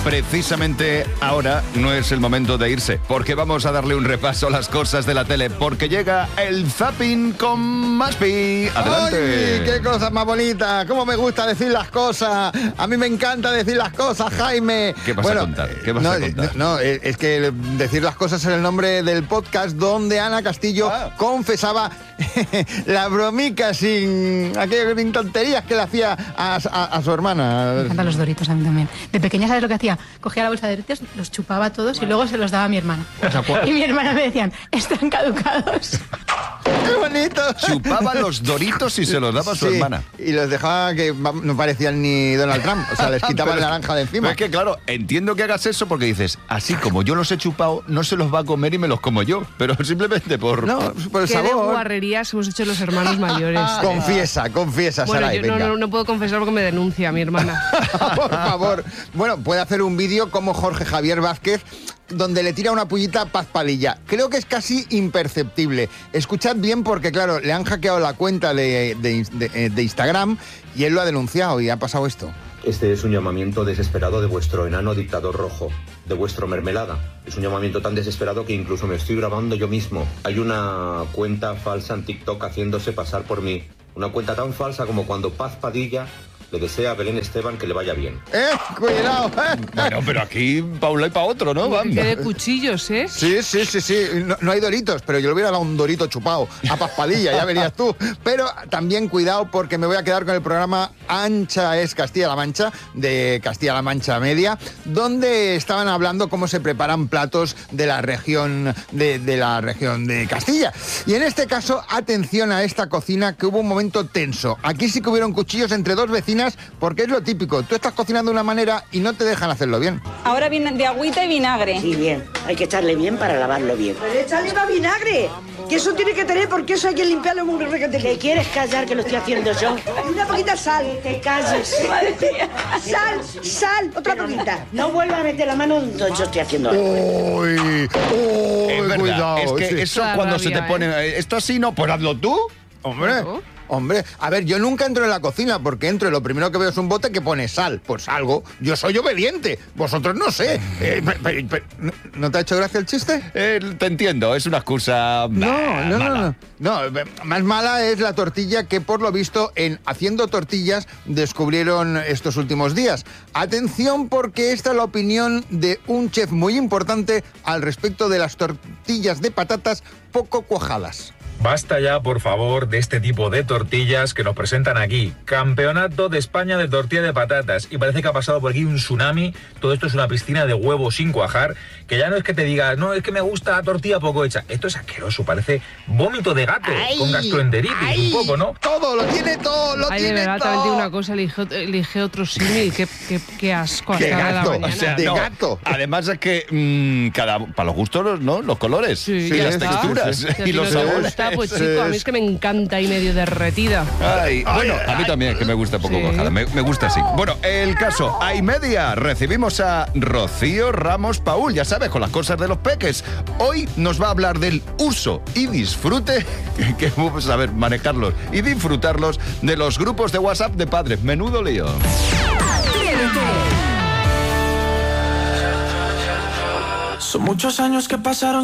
precisamente ahora no es el momento de irse, porque vamos a darle un repaso a las cosas de la tele, porque llega el Zapping con Maspi. ¡Adelante! ¡Ay, qué cosas más bonitas! ¿Cómo me gusta decir las cosas? A mí me encanta decir las cosas, Jaime. ¿Qué vas a contar? ¿Qué vas a contar? No, es que decir las cosas es el nombre del podcast donde Ana Castillo confesaba la bromica sin tonterías que le hacía a su hermana. Me encantan los Doritos a mí también. De pequeña, ¿sabes lo que hacía? Cogía la bolsa de Doritos, los chupaba todos y luego se los daba a mi hermana. Y mi hermana me decían, están caducados. ¡Qué bonito! Chupaba los Doritos y se los daba a su hermana. Y los dejaba que no parecían ni Donald Trump. O sea, les quitaba la naranja de encima. Es que claro, entiendo que hagas eso porque dices, así como yo los he chupado, no se los va a comer y me los como yo. Pero simplemente por el Qué sabor. de guarrerías hemos hecho los hermanos mayores. Confiesa, bueno, Saray, yo venga. no puedo confesar porque me denuncia mi hermana. Por favor. Bueno, puede hacer un vídeo como Jorge Javier Vázquez, donde le tira una pullita a Paz Padilla. Creo que es casi imperceptible. Escuchad bien porque, claro, le han hackeado la cuenta de Instagram y él lo ha denunciado y ha pasado esto. Este es un llamamiento desesperado de vuestro enano dictador rojo, de vuestro mermelada. Es un llamamiento tan desesperado que incluso me estoy grabando yo mismo. Hay una cuenta falsa en TikTok haciéndose pasar por mí. Una cuenta tan falsa como cuando Paz Padilla le desea a Belén Esteban que le vaya bien. Cuidado. Bueno, pero aquí pa' un lado y pa' otro, ¿no? Que de cuchillos, ¿eh? Sí. No hay Doritos, pero yo le hubiera dado un Dorito chupado a Paz Padilla, ya verías tú. Pero también cuidado porque me voy a quedar con el programa Ancha es Castilla-La Mancha, de Castilla-La Mancha Media, donde estaban hablando cómo se preparan platos de la región de la región de Castilla. Y en este caso, atención a esta cocina, que hubo un momento tenso. Aquí sí que hubieron cuchillos entre dos vecinas, porque es lo típico. Tú estás cocinando de una manera y no te dejan hacerlo bien. Ahora viene de agüita y vinagre. Sí, bien. Hay que echarle bien para lavarlo bien. Pero échale más vinagre, que eso tiene que tener, porque eso hay que limpiarlo muy requete. ¿Te quieres callar que lo estoy haciendo yo? Y una poquita sal. Te calles. Sal, otra poquita. No vuelvas a meter la mano donde yo estoy haciendo. ¡Uy! Es verdad, Cuidado. es que Sí. eso Da cuando rabia, se te pone... Esto así no, pues hazlo tú. Hombre, a ver, yo nunca entro en la cocina porque entro y lo primero que veo es un bote que pone sal. Pues salgo. Yo soy obediente. Vosotros no sé. ¿No te ha hecho gracia el chiste? Te entiendo, es una excusa mala. No, más mala es la tortilla que por lo visto en Haciendo Tortillas descubrieron estos últimos días. Atención porque esta es la opinión de un chef muy importante al respecto de las tortillas de patatas poco cuajadas. Basta ya, por favor, de este tipo de tortillas que nos presentan aquí. Campeonato de España de tortilla de patatas. Y parece que ha pasado por aquí un tsunami. Todo esto es una piscina de huevos sin cuajar. Que ya no es que te digas, no, es que me gusta la tortilla poco hecha. Esto es asqueroso, parece vómito de gato. Con gastroenteritis un poco, ¿no? Todo, lo tiene todo, lo Ay, tiene de verdad, todo. también te digo una cosa, elige otro símil. Qué asco. Qué hasta gato, la mañana. O sea, de no. gato. Además es que para los gustos, ¿no? Los colores Sí, y ya las está. texturas Si a ti y los no te sabores. gusta, pues chico, a mí es que me encanta y medio derretida. Bueno, a mí también, que me gusta poco Sí. cuajada. Me gusta así. Bueno, el caso, hay media. Recibimos a Rocío Ramos Paul, ya sabes, con las cosas de los peques. Hoy nos va a hablar del uso y disfrute, que vamos a ver, manejarlos y disfrutarlos de los grupos de WhatsApp de padres. Menudo lío. Son muchos años que pasaron.